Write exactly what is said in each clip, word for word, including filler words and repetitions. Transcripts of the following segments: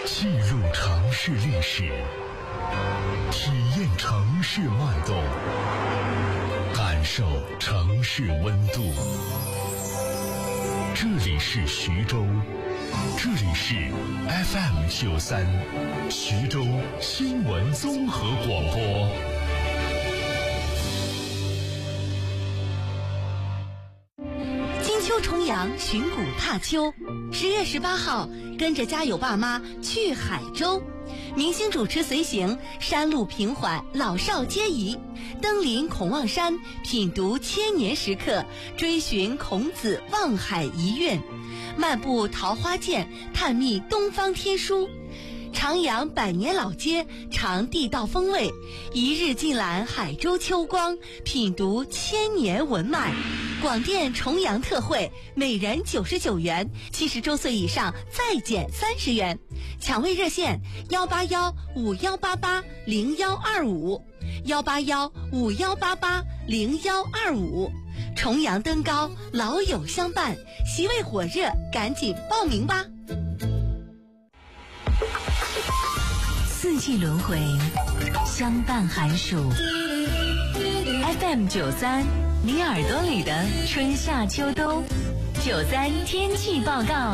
记录城市历史，体验城市脉动，感受城市温度。这里是徐州，这里是 F M 九三，徐州新闻综合广播。 金秋重阳，寻古踏秋。十月十八号，跟着家有爸妈去海州，明星主持随行，山路平缓，老少皆宜。登临孔望山，品读千年石刻，追寻孔子望海遗韵，漫步桃花涧，探秘东方天书。徜徉百年老街，尝地道风味，一日尽览海州秋光，品读千年文脉。广电重阳特惠，每人九十九元，七十周岁以上再减三十元。抢位热线：幺八幺五幺八八零幺二五，幺八幺五幺八八零幺二五。重阳登高，老友相伴，席位火热，赶紧报名吧！ 四季轮回，相伴寒暑。F M 九三，你耳朵里的春夏秋冬。九三天气报告，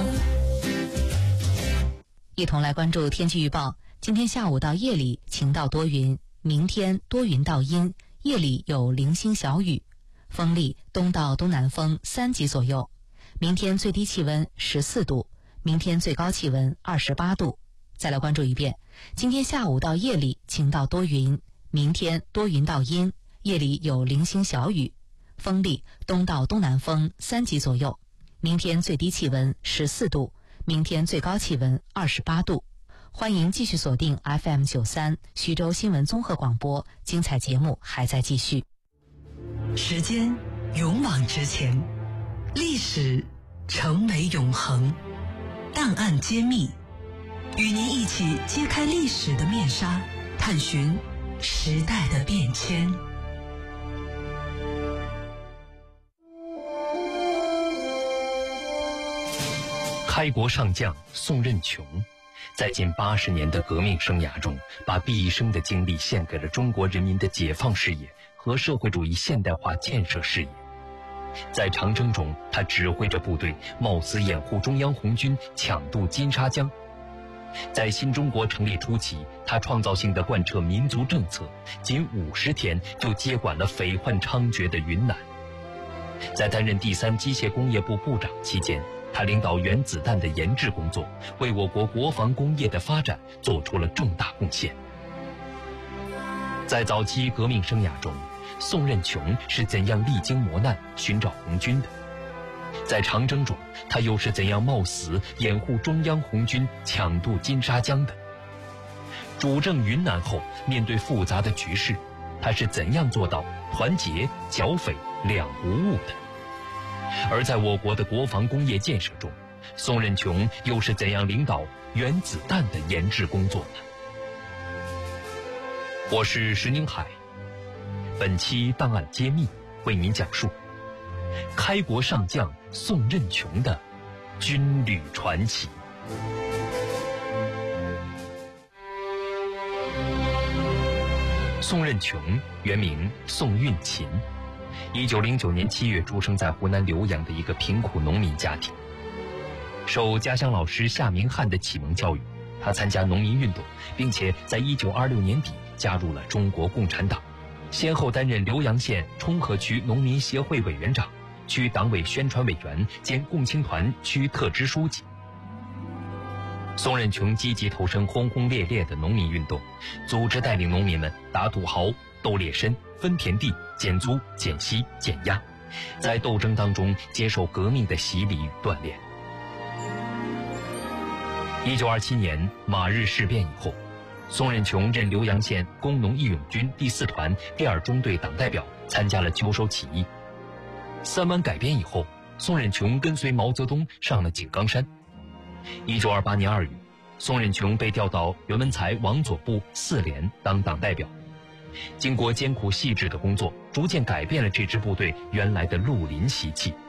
一同来关注天气预报。今天下午到夜里晴到多云，明天多云到阴，夜里有零星小雨，风力东到东南风三级左右。明天最低气温十四度，明天最高气温二十八度。再来关注一遍，今天下午到夜里晴到多云，明天多云到阴，夜里有零星小雨，风力东到东南风三级左右。明天最低气温十四度，明天最高气温二十八度。欢迎继续锁定 F M 九三徐州新闻综合广播，精彩节目还在继续。 时间勇往直前，历史成为永恒，档案揭秘，与您一起揭开历史的面纱，探寻时代的变迁。 开国上将宋任穷，在近八十年的革命生涯中，把毕生的精力献给了中国人民的解放事业和社会主义现代化建设事业。在长征中，他指挥着部队冒死掩护中央红军抢渡金沙江。在新中国成立初期，他创造性地贯彻民族政策，仅五十天就接管了匪患猖獗的云南。在担任第三机械工业部部长期间，他领导原子弹的研制工作，为我国国防工业的发展做出了重大贡献。在早期革命生涯中，宋任穷是怎样历经磨难寻找红军的？在长征中，他又是怎样冒死掩护中央红军抢渡金沙江的？主政云南后，面对复杂的局势，他是怎样做到团结剿匪两不误的？而在我国的国防工业建设中，宋任穷又是怎样领导原子弹的研制工作呢？我是石宁海，本期档案揭秘为您讲述开国上将宋任穷的军旅传奇。宋任穷原名宋运勤，一九零九年七月出生在湖南浏阳的一个贫苦农民家庭。受家乡老师夏明翰的启蒙教育，他参加农民运动，并且在一九二六年底加入了中国共产党，先后担任浏阳县冲河区农民协会委员长、区党委宣传委员兼共青团区特支书记。宋任穷积极投身轰轰烈烈的农民运动，组织带领农民们打土豪、斗猎参、分田地、减租、减息、减压，在斗争当中接受革命的洗礼与锻炼。一九二七年马日事变以后，宋任穷任浏阳县工农义勇军第四团第二中队党代表，参加了秋收起义。三湾改编以后，宋任穷跟随毛泽东上了井冈山。一九二八年二月，宋任穷被调到袁文才王佐部四连当党代表。经过艰苦细致的工作，逐渐改变了这支部队原来的绿林习气。